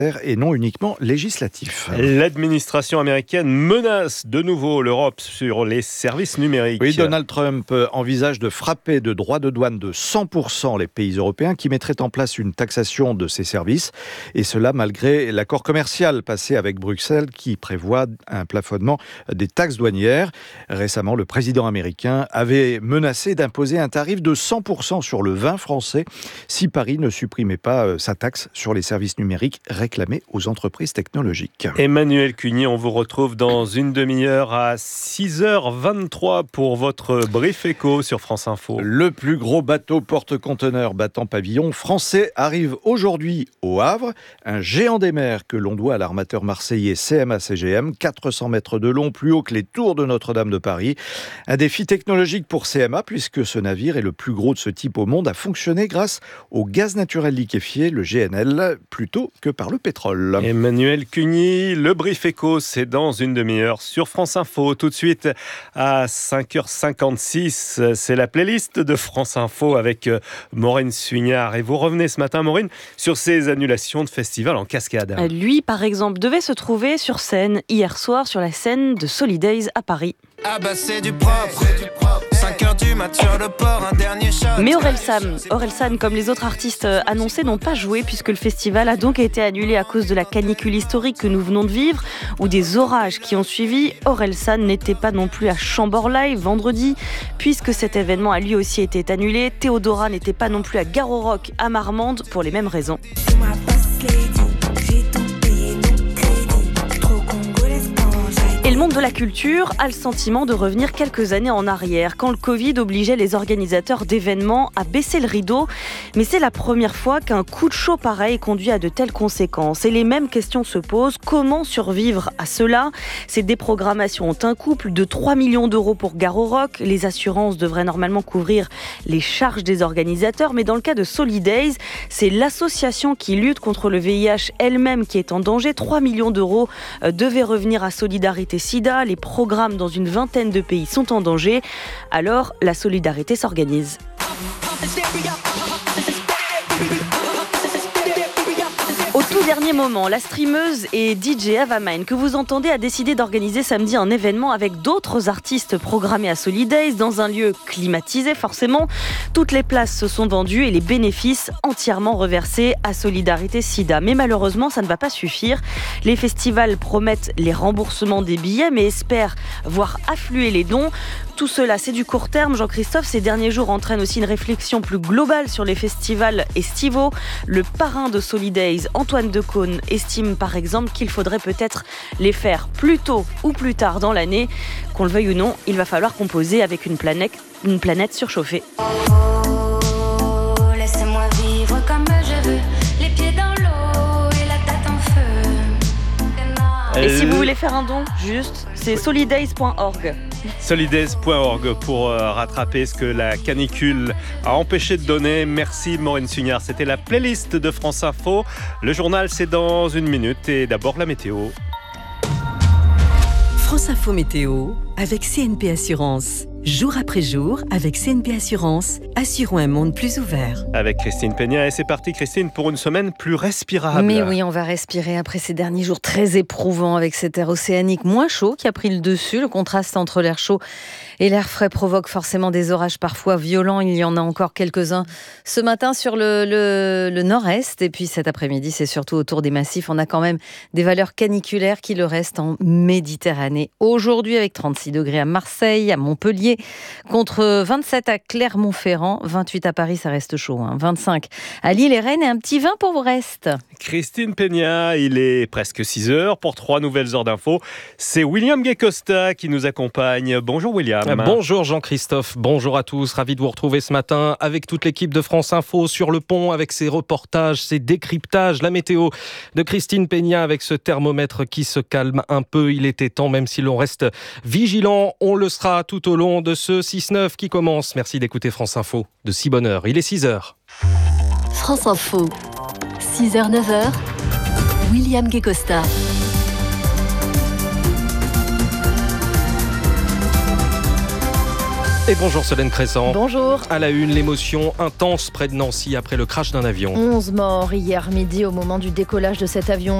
et non uniquement législatif. L'administration américaine menace de nouveau l'Europe sur les services numériques. Oui, Donald Trump envisage de frapper de droits de douane de 100% les pays européens qui mettraient en place une taxation de ces services. Et cela malgré l'accord commercial passé avec Bruxelles qui prévoit un plafonnement des taxes douanières. Récemment, le président américain avait menacé d'imposer un tarif de 100% sur le vin français si Paris ne supprimait pas sa taxe sur les services numériques réclamée aux entreprises technologiques. Emmanuel Cuny, on vous retrouve dans une demi-heure à 6h23 pour votre brief éco sur France Info. Le plus gros bateau porte-conteneurs battant pavillon français arrive aujourd'hui au Havre. Un géant des mers que l'on doit à l'armateur marseillais CMA-CGM, 400 mètres de long, plus haut que les tours de Notre-Dame de Paris. Un défi technologique pour CMA puisque ce navire est le plus gros de ce type au monde, a fonctionné grâce au gaz naturel liquéfié, le GNL, plutôt que par le pétrole. Emmanuel Cuny, le brief éco, c'est dans une demi-heure sur France Info. Tout de suite à 5h56, c'est la playlist de France Info avec Maureen Suignard. Et vous revenez ce matin, Maureen, sur ces annulations de festivals en cascade. Lui, par exemple, devait se trouver sur scène hier soir sur la scène de Solidays à Paris. Ah bah c'est du propre. 5h du mat sur le port, un dernier shot. Mais Orelsan, comme les autres artistes annoncés, n'ont pas joué puisque le festival a donc été annulé à cause de la canicule historique que nous venons de vivre ou des orages qui ont suivi. Orelsan n'était pas non plus à Chambord Live vendredi puisque cet événement a lui aussi été annulé. Théodora n'était pas non plus à Garo Rock à Marmande pour les mêmes raisons. Et le monde de la culture a le sentiment de revenir quelques années en arrière, quand le Covid obligeait les organisateurs d'événements à baisser le rideau. Mais c'est la première fois qu'un coup de chaud pareil conduit à de telles conséquences. Et les mêmes questions se posent. Comment survivre à cela ? Ces déprogrammations ont un coût, plus de 3 millions d'euros pour Garo Rock. Les assurances devraient normalement couvrir les charges des organisateurs. Mais dans le cas de Solidays, c'est l'association qui lutte contre le VIH elle-même qui est en danger. 3 millions d'euros devaient revenir à Solidarité Sida. Les programmes dans une vingtaine de pays sont en danger. Alors, la solidarité s'organise. Au tout dernier moment, la streameuse et DJ Avamine que vous entendez a décidé d'organiser samedi un événement avec d'autres artistes programmés à Solidays dans un lieu climatisé forcément. Toutes les places se sont vendues et les bénéfices entièrement reversés à Solidarité Sida. Mais malheureusement, ça ne va pas suffire. Les festivals promettent les remboursements des billets mais espèrent voir affluer les dons. Tout cela, c'est du court terme. Jean-Christophe, ces derniers jours entraînent aussi une réflexion plus globale sur les festivals estivaux. Le parrain de Solidays, Antoine Decaune, estime par exemple qu'il faudrait peut-être les faire plus tôt ou plus tard dans l'année. Qu'on le veuille ou non, il va falloir composer avec une planète surchauffée. Laissez-moi vivre comme je veux, les pieds dans l'eau et la tête en feu. Et si vous voulez faire un don, juste, c'est solidays.org. Solidays.org pour rattraper ce que la canicule a empêché de donner. Merci Maureen Suignard, c'était la playlist de France Info. Le journal, c'est dans une minute et d'abord la météo. France Info Météo avec CNP Assurance. Jour après jour, avec CNP Assurance, assurons un monde plus ouvert. Avec Christine Peña, et c'est parti Christine pour une semaine plus respirable. Mais oui, on va respirer après ces derniers jours très éprouvants avec cet air océanique moins chaud qui a pris le dessus. Le contraste entre l'air chaud et l'air frais provoque forcément des orages parfois violents. Il y en a encore quelques-uns ce matin sur le nord-est. Et puis cet après-midi, c'est surtout autour des massifs. On a quand même des valeurs caniculaires qui le restent en Méditerranée. Aujourd'hui, avec 36 degrés à Marseille, à Montpellier, contre 27 à Clermont-Ferrand, 28 à Paris, ça reste chaud, 25 à Lille et Rennes et un petit 20 pour Brest. Christine Peña, il est presque 6h pour 3 nouvelles heures d'infos. C'est William Gay-Costa qui nous accompagne. Bonjour William. Bonjour Jean-Christophe, bonjour à tous. Ravi de vous retrouver ce matin avec toute l'équipe de France Info sur le pont avec ses reportages, ses décryptages, la météo de Christine Peña avec ce thermomètre qui se calme un peu. Il était temps, même si l'on reste vigilant, on le sera tout au long de ce 6-9 qui commence. Merci d'écouter France Info de si bonne heure. Il est 6h. France Info, 6h-9h, William Gay-Costa. Et bonjour Solène Crescent. Bonjour. À la une, l'émotion intense près de Nancy après le crash d'un avion. 11 morts hier midi au moment du décollage de cet avion.